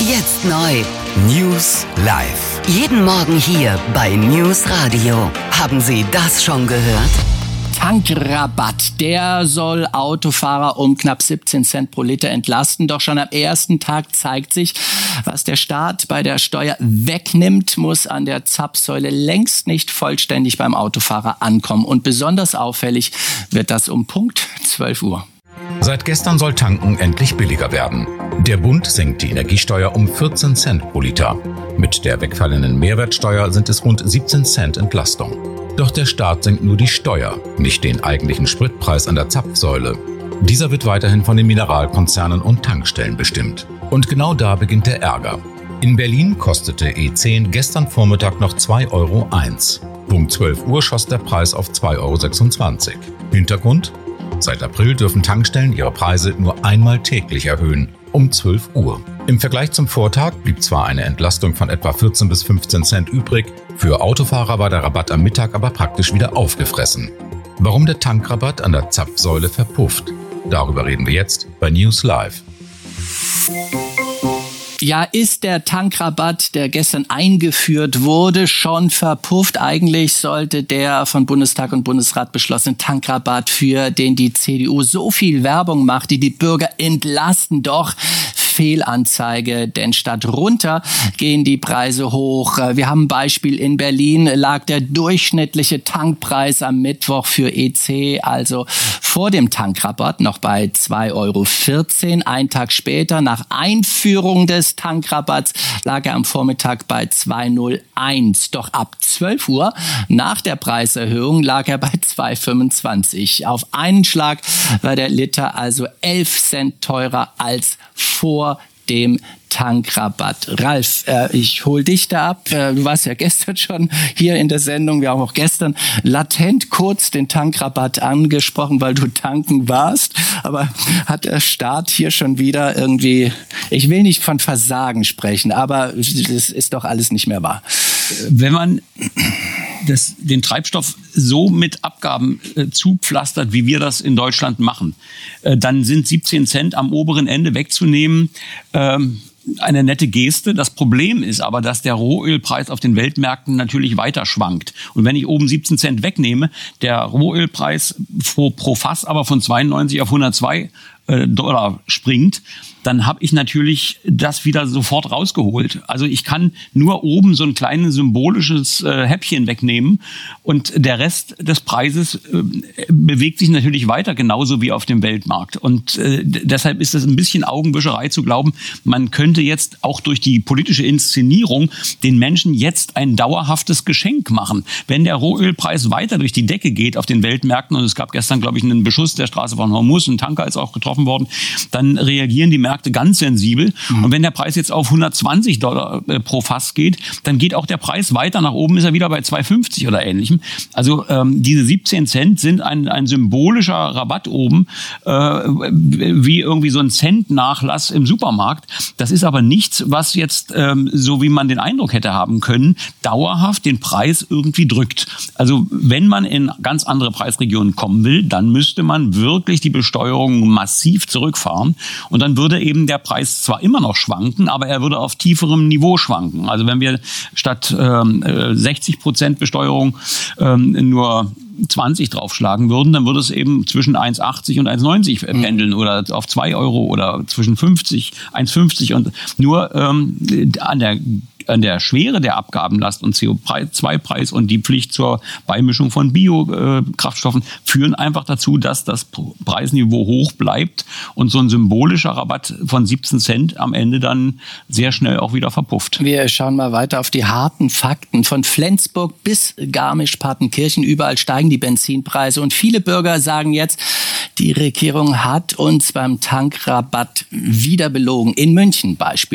Jetzt neu. News live. Jeden Morgen hier bei News Radio. Haben Sie das schon gehört? Tankrabatt, der soll Autofahrer um knapp 17 Cent pro Liter entlasten. Doch schon am ersten Tag zeigt sich, was der Staat bei der Steuer wegnimmt, muss an der Zapfsäule längst nicht vollständig beim Autofahrer ankommen. Und besonders auffällig wird das um Punkt 12 Uhr. Seit gestern soll Tanken endlich billiger werden. Der Bund senkt die Energiesteuer um 14 Cent pro Liter. Mit der wegfallenden Mehrwertsteuer sind es rund 17 Cent Entlastung. Doch der Staat senkt nur die Steuer, nicht den eigentlichen Spritpreis an der Zapfsäule. Dieser wird weiterhin von den Mineralkonzernen und Tankstellen bestimmt. Und genau da beginnt der Ärger. In Berlin kostete E10 gestern Vormittag noch 2,01 Euro. Punkt 12 Uhr schoss der Preis auf 2,26 Euro. Hintergrund? Seit April dürfen Tankstellen ihre Preise nur einmal täglich erhöhen, um 12 Uhr. Im Vergleich zum Vortag blieb zwar eine Entlastung von etwa 14 bis 15 Cent übrig, für Autofahrer war der Rabatt am Mittag aber praktisch wieder aufgefressen. Warum der Tankrabatt an der Zapfsäule verpufft? Darüber reden wir jetzt bei News Live. Ja, ist der Tankrabatt, der gestern eingeführt wurde, schon verpufft? Eigentlich sollte der von Bundestag und Bundesrat beschlossene Tankrabatt, für den die CDU so viel Werbung macht, die Bürger entlasten, doch Fehlanzeige, denn statt runter gehen die Preise hoch. Wir haben ein Beispiel: in Berlin lag der durchschnittliche Tankpreis am Mittwoch für EC, also vor dem Tankrabatt, noch bei 2,14 Euro. Ein Tag später, nach Einführung des Tankrabatts, lag er am Vormittag bei 2,01. Doch ab 12 Uhr, nach der Preiserhöhung, lag er bei 2,25. Auf einen Schlag war der Liter also 11 Cent teurer als vor dem Tankrabatt. Ralf, ich hol dich da ab. Du warst ja gestern schon hier in der Sendung. Wir haben auch gestern latent kurz den Tankrabatt angesprochen, weil du tanken warst. Aber hat der Staat hier schon wieder irgendwie, ich will nicht von Versagen sprechen, aber es ist doch alles nicht mehr wahr. Wenn man den Treibstoff so mit Abgaben zupflastert, wie wir das in Deutschland machen, dann sind 17 Cent am oberen Ende wegzunehmen eine nette Geste. Das Problem ist aber, dass der Rohölpreis auf den Weltmärkten natürlich weiter schwankt. Und wenn ich oben 17 Cent wegnehme, der Rohölpreis pro Fass aber von 92 auf 102 Dollar springt, dann habe ich natürlich das wieder sofort rausgeholt. Also ich kann nur oben so ein kleines symbolisches Häppchen wegnehmen und der Rest des Preises bewegt sich natürlich weiter, genauso wie auf dem Weltmarkt. Und deshalb ist es ein bisschen Augenwischerei zu glauben, man könnte jetzt auch durch die politische Inszenierung den Menschen jetzt ein dauerhaftes Geschenk machen. Wenn der Rohölpreis weiter durch die Decke geht auf den Weltmärkten, und es gab gestern, glaube ich, einen Beschuss der Straße von Hormuz, ein Tanker ist auch getroffen worden, dann reagieren die Märkte ganz sensibel. Und wenn der Preis jetzt auf 120 Dollar pro Fass geht, dann geht auch der Preis weiter nach oben, ist er wieder bei 2,50 oder ähnlichem. Also diese 17 Cent sind ein symbolischer Rabatt oben, wie irgendwie so ein Cent-Nachlass im Supermarkt. Das ist aber nichts, was jetzt, so wie man den Eindruck hätte haben können, dauerhaft den Preis irgendwie drückt. Also wenn man in ganz andere Preisregionen kommen will, dann müsste man wirklich die Besteuerung massiv zurückfahren und dann würde eben der Preis zwar immer noch schwanken, aber er würde auf tieferem Niveau schwanken. Also wenn wir statt 60% Besteuerung nur 20 draufschlagen würden, dann würde es eben zwischen 1,80 und 1,90 pendeln oder auf 2 Euro oder zwischen 1,50 und nur an der Schwere der Abgabenlast und CO2-Preis und die Pflicht zur Beimischung von Biokraftstoffen führen einfach dazu, dass das Preisniveau hoch bleibt und so ein symbolischer Rabatt von 17 Cent am Ende dann sehr schnell auch wieder verpufft. Wir schauen mal weiter auf die harten Fakten. Von Flensburg bis Garmisch-Partenkirchen, überall steigen die Benzinpreise und viele Bürger sagen jetzt, die Regierung hat uns beim Tankrabatt wieder belogen. In München beispielsweise.